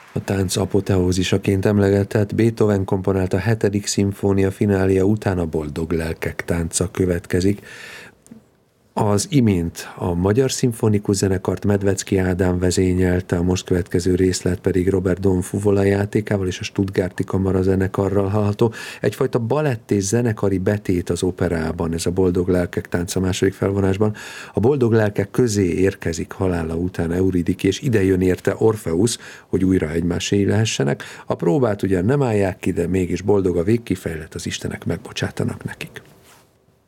A tánc apoteózisaként emlegetett Beethoven komponálta a 7. szimfónia finália után a Boldog lelkek tánca következik. Az imént a Magyar Szimfonikus Zenekart Medvecki Ádám vezényelte, a most következő részlet pedig Robert Don Fuvola játékával és a Stuttgarti Kamarazenekarral hallható. Egyfajta balett és zenekari betét az operában, ez a Boldog lelkek tánca második felvonásban. A boldog lelkek közé érkezik halála után Euridike, és ide jön érte Orfeusz, hogy újra egymáséi lehessenek. A próbát ugyan nem állják ki, de mégis boldog a végkifejlet, az istenek megbocsátanak nekik.